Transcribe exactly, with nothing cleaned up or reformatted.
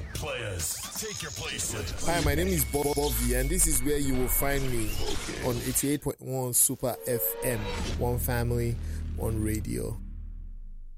Players, take your places. Hi, my name is Bob Bobby, and this is where you will find me on eighty-eight point one Super F M. One family, one radio.